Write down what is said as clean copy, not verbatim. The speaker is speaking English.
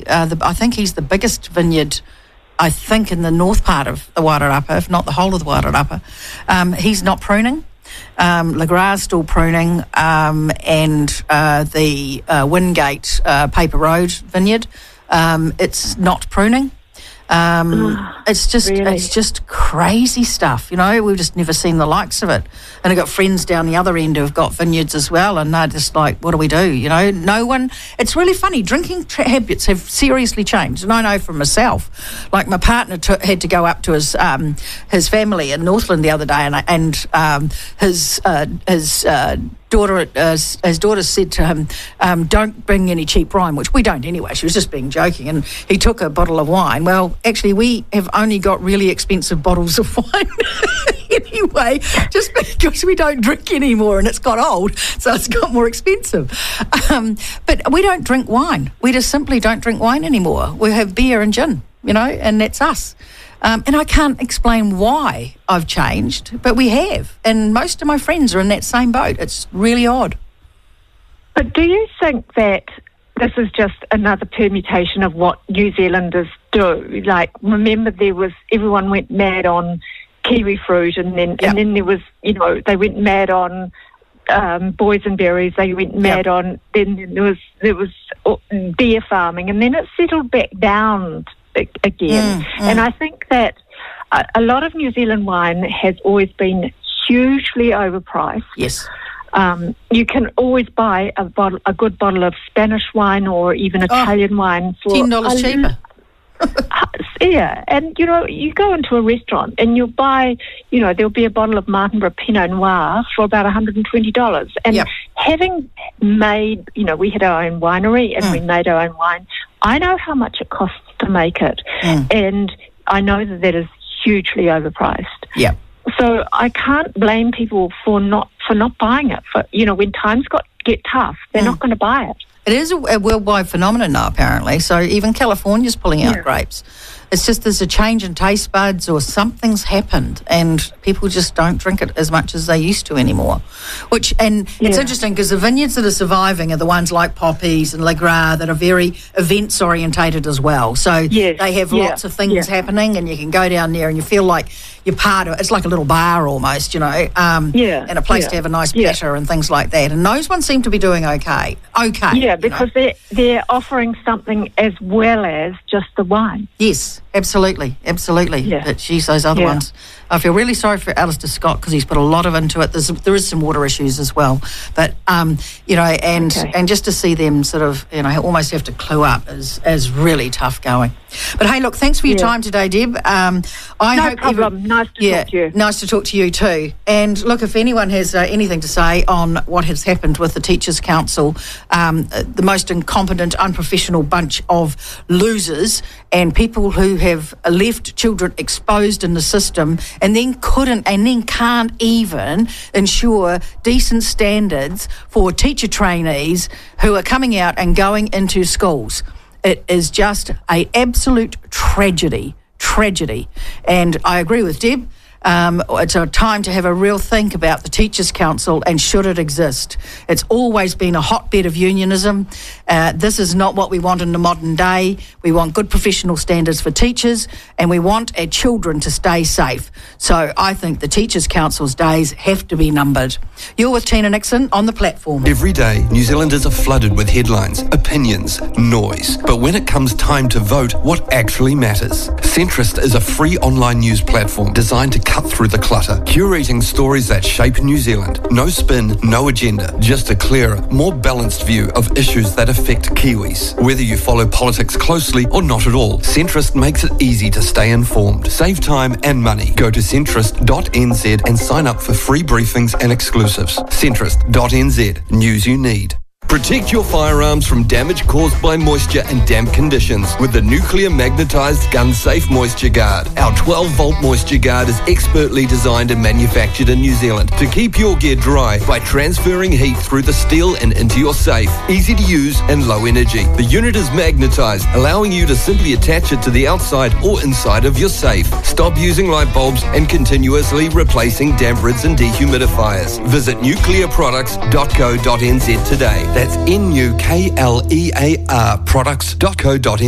I think he's the biggest vineyard, I think, in the north part of the Wairarapa, if not the whole of the Wairarapa. He's not pruning. Le Gras still pruning, and the Wingate Paper Road vineyard, it's not pruning. It's just crazy stuff, we've just never seen the likes of it. And I've got friends down the other end who've got vineyards as well, and they're just like, what do we do? No one, it's really funny, drinking habits have seriously changed. And I know from myself, like my partner had to go up to his family in Northland the other day, and his daughter said to him, don't bring any cheap wine, which we don't anyway. She was just being joking, and he took a bottle of wine. Well, actually, we have only got really expensive bottles of wine anyway, just because we don't drink anymore, and it's got old, so it's got more expensive. But we don't drink wine. We just simply don't drink wine anymore. We have beer and gin, and that's us. And I can't explain why I've changed, but we have. And most of my friends are in that same boat. It's really odd. But do you think that this is just another permutation of what New Zealanders do? Like, remember everyone went mad on kiwi fruit, and then there was, they went mad on boysenberries. They went mad on. Then there was deer farming, and then it settled back down again. And I think that a lot of New Zealand wine has always been hugely overpriced. Yes. You can always buy a good bottle of Spanish wine or even Italian wine for $10 cheaper. Yeah, and you go into a restaurant and you'll buy, there'll be a bottle of Martinborough Pinot Noir for about $120. And having made, we had our own winery and we made our own wine, I know how much it costs to make it, and I know that is hugely overpriced. Yeah. So I can't blame people for not buying it. When times get tough, they're not going to buy it. It is a worldwide phenomenon now, apparently. So even California's pulling out grapes. It's just there's a change in taste buds, or something's happened, and people just don't drink it as much as they used to anymore. It's interesting because the vineyards that are surviving are the ones like Poppies and Le Gras that are very events orientated as well. So they have lots of things happening, and you can go down there and you feel like you're part of it. It's like a little bar almost, and a place to have a nice platter and things like that. And those ones seem to be doing okay. Yeah, because they're offering something as well as just the wine. Yes, absolutely. Yeah. But geez, those other ones. I feel really sorry for Alistair Scott because he's put a lot of into it. There is some water issues as well. But, and just to see them sort of, almost have to clue up is really tough going. But hey, look, thanks for your time today, Deb. No problem. Nice to talk to you. Nice to talk to you too. And look, if anyone has anything to say on what has happened with the Teachers' Council, the most incompetent, unprofessional bunch of losers and people who have left children exposed in the system and then can't even ensure decent standards for teacher trainees who are coming out and going into schools. It is just an absolute tragedy. And I agree with Deb. It's a time to have a real think about the Teachers' Council and should it exist. It's always been a hotbed of unionism. This is not what we want in the modern day. We want good professional standards for teachers, and we want our children to stay safe. So I think the Teachers' Council's days have to be numbered. You're with Tina Nixon on The Platform. Every day, New Zealanders are flooded with headlines, opinions, noise. But when it comes time to vote, what actually matters? Centrist is a free online news platform designed to cut through the clutter, curating stories that shape New Zealand. No spin, no agenda, just a clearer, more balanced view of issues that affect Kiwis. Whether you follow politics closely or not at all, Centrist makes it easy to stay informed, save time and money. Go to centrist.nz and sign up for free briefings and exclusives. Centrist.nz, news you need. Protect your firearms from damage caused by moisture and damp conditions with the nuclear magnetized gun safe Moisture Guard. Our 12-volt Moisture Guard is expertly designed and manufactured in New Zealand to keep your gear dry by transferring heat through the steel and into your safe. Easy to use and low energy. The unit is magnetized, allowing you to simply attach it to the outside or inside of your safe. Stop using light bulbs and continuously replacing damp rids and dehumidifiers. Visit nuclearproducts.co.nz today. That's NUKLEAR products.co.nz.